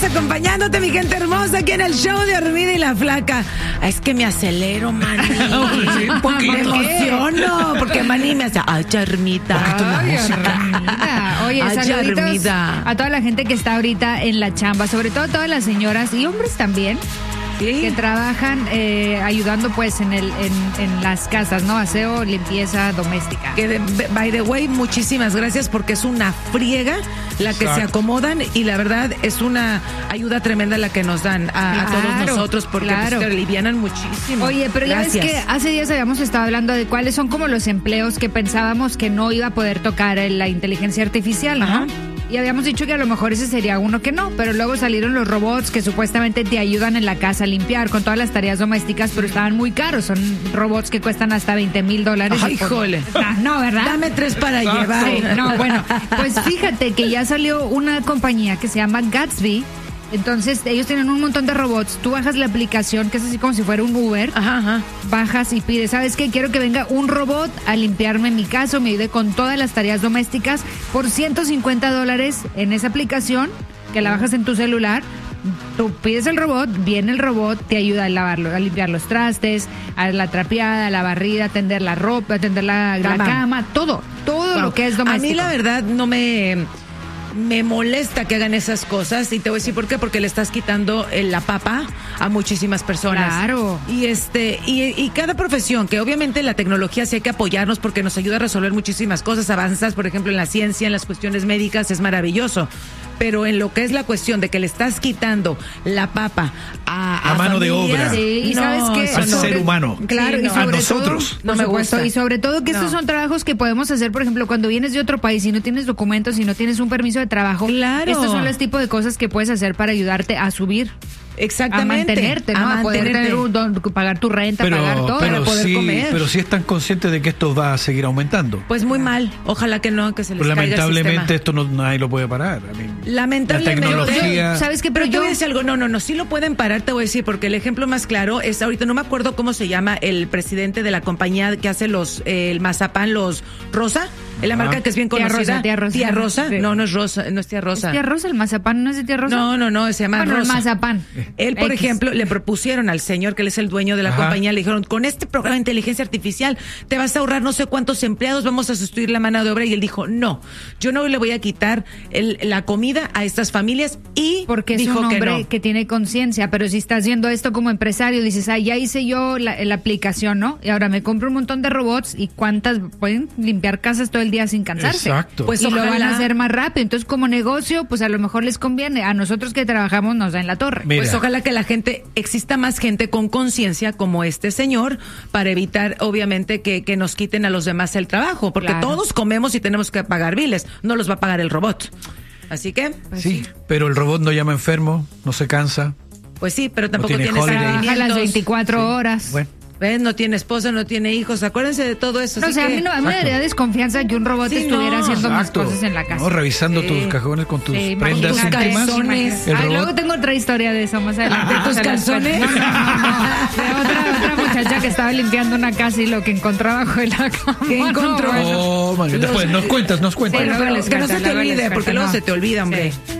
acompañándote, mi gente hermosa, aquí en el show de Hormida y la Flaca. Es que me acelero, Manny. Me emociono, porque Manny me hace, ay, Charmita. Ay, Hormida. Oye, Ay, saluditos Hormida. a toda la gente que está ahorita en la chamba, sobre todo todas las señoras y hombres también, que trabajan ayudando pues en las casas, ¿no? Aseo, limpieza doméstica. Que by the way, muchísimas gracias, porque es una friega la que se acomodan, y la verdad es una ayuda tremenda la que nos dan a todos nosotros, porque pues, te alivianan muchísimo. Oye, pero gracias. Ya ves que hace días habíamos estado hablando de cuáles son como los empleos que pensábamos que no iba a poder tocar la inteligencia artificial, ¿no? Ajá. Y habíamos dicho que a lo mejor ese sería uno que no, pero luego salieron los robots que supuestamente te ayudan en la casa a limpiar con todas las tareas domésticas, pero estaban muy caros. Son robots que cuestan hasta $20,000. Ay, híjole. No, ¿verdad? Dame 3 para llevar. Sí, no, bueno, pues fíjate que ya salió una compañía que se llama Gatsby. Entonces, ellos tienen un montón de robots. Tú bajas la aplicación, que es así como si fuera un Uber. Ajá. Bajas y pides, ¿sabes qué? Quiero que venga un robot a limpiarme mi casa, me ayude con todas las tareas domésticas por $150 en esa aplicación, que la bajas en tu celular. Tú pides el robot, viene el robot, te ayuda a lavarlo, a limpiar los trastes, a la trapeada, la barrida, a tender la ropa, a tender la cama, todo lo que es doméstico. A mí la verdad no me molesta que hagan esas cosas, y te voy a decir por qué, porque le estás quitando la papa a muchísimas personas. Claro. Y cada profesión, que obviamente la tecnología sí hay que apoyarnos porque nos ayuda a resolver muchísimas cosas, avanzas, por ejemplo, en la ciencia, en las cuestiones médicas, es maravilloso. Pero en lo que es la cuestión de que le estás quitando la papa a mano de familias, obra. Sí, y sabes qué, al ser humano. Claro, Sí, y no. sobre A nosotros. todo, No por me supuesto, gusta. y sobre todo que estos No. son trabajos que podemos hacer, por ejemplo, cuando vienes de otro país y no tienes documentos y no tienes un permiso de trabajo. Claro. Estos son los tipos de cosas que puedes hacer para ayudarte a subir. Exactamente. A mantenerte, ¿no? A poder tener pagar tu renta, pagar todo. para poder comer. Pero sí están conscientes de que esto va a seguir aumentando. Pues muy mal. Ojalá que no, que se les Pero caiga el lamentablemente sistema. esto nadie lo puede parar. Lamentablemente. La tecnología. ¿Sabes qué? Pero Pero yo yo... voy a decir algo, no, sí lo pueden parar, te voy a decir, porque el ejemplo más claro es, ahorita no me acuerdo cómo se llama el presidente de la compañía que hace el mazapán, los Rosa, la marca que es bien conocida. Tía Rosa. Tía Rosa. Sí. No es Rosa, no es Tía Rosa. ¿Es Tía Rosa el mazapán? ¿No es de Tía Rosa? No, se llama Bueno, Rosa. el mazapán. Él, por X. ejemplo, le propusieron al señor, que él es el dueño de la compañía, le dijeron, con este programa de inteligencia artificial te vas a ahorrar no sé cuántos empleados, vamos a sustituir la mano de obra, y él dijo, no, yo no le voy a quitar la comida a estas familias, y porque es dijo un hombre que no. que tiene conciencia, pero si estás haciendo esto como empresario, dices, ya hice yo la aplicación, ¿no? Y ahora me compro un montón de robots, y cuántas pueden limpiar casas todo el día sin cansarse. Exacto. Pues y ojalá lo van a hacer más rápido. Entonces, como negocio, pues a lo mejor les conviene. A nosotros que trabajamos nos da en la torre. Mira. Pues ojalá que exista más gente con conciencia como este señor, para evitar, obviamente, que nos quiten a los demás el trabajo, porque Claro. todos comemos y tenemos que pagar biles, no los va a pagar el robot. Así que, Sí, pero el robot no llama enfermo, no se cansa. pues sí, pero tampoco tiene tiene holiday. Trabaja las sentimientos. 24 horas. Bueno, ¿Ves? No tiene esposa, no tiene hijos, acuérdense de todo eso. No, o así sea, a que- mí no, a mí me daría desconfianza que un robot Sí, estuviera no. haciendo más exacto. cosas en la casa. No, revisando Sí. tus cajones con tus Sí, prendas tus íntimas. calzones. El Ay, robot. luego tengo otra historia de eso más adelante. ¿De tus Se las calzones? cuento. No. De otra muchacha que estaba limpiando una casa y lo que encontró abajo de la cama. ¿Qué encontró? No, bueno. Oh, man, después nos cuentas. Sí, Bueno, luego pero les que no cuento, se te luego les olvide, cuento, porque luego no. se te olvida, hombre. Sí.